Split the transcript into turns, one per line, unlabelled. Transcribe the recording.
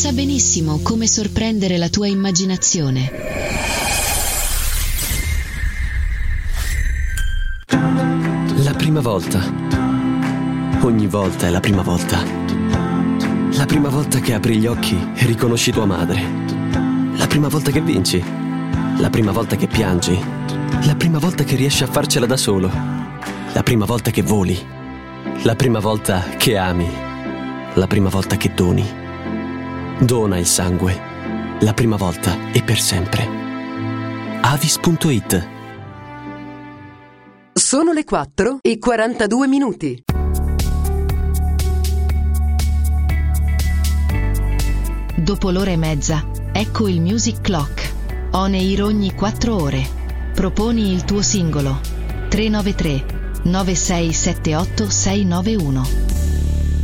sa benissimo come sorprendere la tua immaginazione.
La prima volta. Ogni volta è la prima volta. La prima volta che apri gli occhi e riconosci tua madre. La prima volta che vinci. La prima volta che piangi. La prima volta che riesci a farcela da solo. La prima volta che voli. La prima volta che ami. La prima volta che doni. Dona il sangue. La prima volta e per sempre. Avis.it.
Sono le 4:42.
Dopo l'ora e mezza, ecco il Music Clock. On air ogni 4 ore. Proponi il tuo singolo. 393 9678 691.